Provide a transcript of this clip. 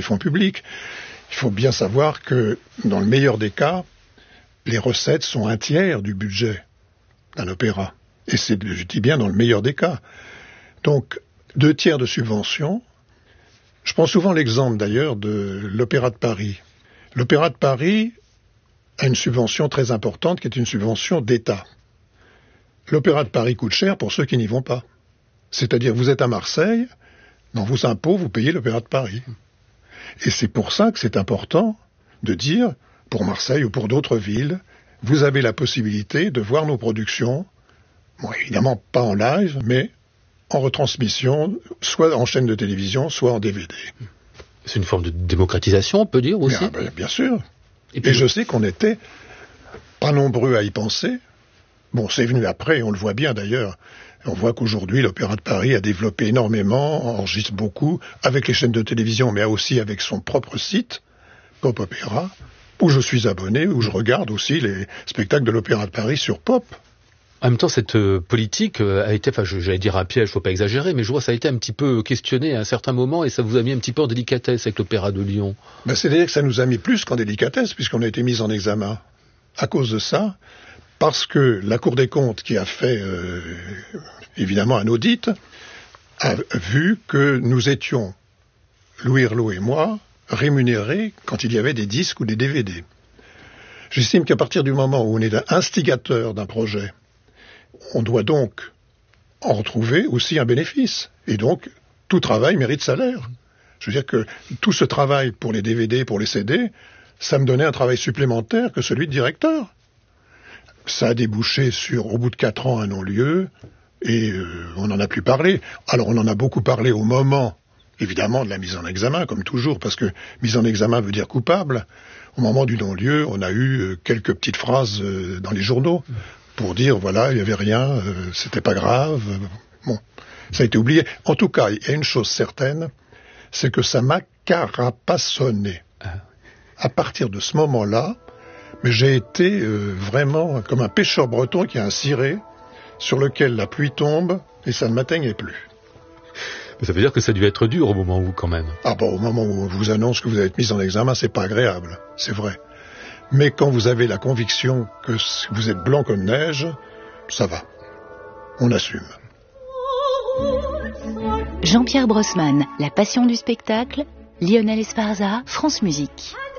les fonds publics. Il faut bien savoir que, dans le meilleur des cas, les recettes sont un tiers du budget d'un opéra. Et je dis bien dans le meilleur des cas. Donc, 2 tiers de subvention. Je prends souvent l'exemple d'ailleurs de l'Opéra de Paris. L'Opéra de Paris a une subvention très importante qui est une subvention d'État. L'Opéra de Paris coûte cher pour ceux qui n'y vont pas. C'est-à-dire, vous êtes à Marseille, dans vos impôts, vous payez l'Opéra de Paris. Et c'est pour ça que c'est important de dire, pour Marseille ou pour d'autres villes, vous avez la possibilité de voir nos productions, bon, évidemment pas en live, mais en retransmission, soit en chaîne de télévision, soit en DVD. C'est une forme de démocratisation, on peut dire aussi. Bien sûr. Et je sais qu'on n'était pas nombreux à y penser. Bon, c'est venu après, on le voit bien d'ailleurs. On voit qu'aujourd'hui, l'Opéra de Paris a développé énormément, enregistre beaucoup, avec les chaînes de télévision, mais aussi avec son propre site, Pop Opéra, où je suis abonné, où je regarde aussi les spectacles de l'Opéra de Paris sur Pop. En même temps, cette politique a été, j'allais dire un piège, faut pas exagérer, mais je vois ça a été un petit peu questionné à un certain moment et ça vous a mis un petit peu en délicatesse avec l'Opéra de Lyon. C'est-à-dire que ça nous a mis plus qu'en délicatesse, puisqu'on a été mis en examen à cause de ça, parce que la Cour des comptes, qui a fait évidemment un audit, a vu que nous étions, Louis Herlot et moi, rémunérés quand il y avait des disques ou des DVD. J'estime qu'à partir du moment où on est instigateur d'un projet, on doit donc en retrouver aussi un bénéfice. Et donc, tout travail mérite salaire. Je veux dire que tout ce travail pour les DVD, pour les CD, ça me donnait un travail supplémentaire que celui de directeur. Ça a débouché sur, au bout de 4 ans, un non-lieu, et on n'en a plus parlé. Alors, on en a beaucoup parlé au moment, évidemment, de la mise en examen, comme toujours, parce que mise en examen veut dire coupable. Au moment du non-lieu, on a eu quelques petites phrases dans les journaux, pour dire, voilà, il n'y avait rien, c'était pas grave. Bon, ça a été oublié. En tout cas, il y a une chose certaine, c'est que ça m'a carapassonné. À partir de ce moment-là, mais j'ai été vraiment comme un pêcheur breton qui a un ciré sur lequel la pluie tombe et ça ne m'atteignait plus. Mais ça veut dire que ça a dû être dur au moment où, quand même. Au moment où on vous annonce que vous avez été mis en examen, c'est pas agréable, c'est vrai. Mais quand vous avez la conviction que vous êtes blanc comme neige, ça va. On assume. Jean-Pierre Brosman, La passion du spectacle, Lionel Esparza, France Musique.